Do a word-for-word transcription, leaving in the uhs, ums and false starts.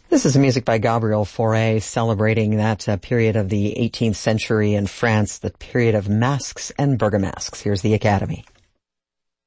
This is music by Gabriel Fauré, celebrating that uh, period of the eighteenth century in France, the period of masks and burgomasques. Here's the Academy.